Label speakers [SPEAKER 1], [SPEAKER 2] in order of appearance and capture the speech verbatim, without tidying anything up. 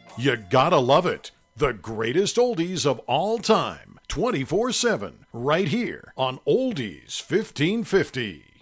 [SPEAKER 1] You gotta love it. The greatest oldies of all time, twenty-four seven, right here on Oldies fifteen fifty.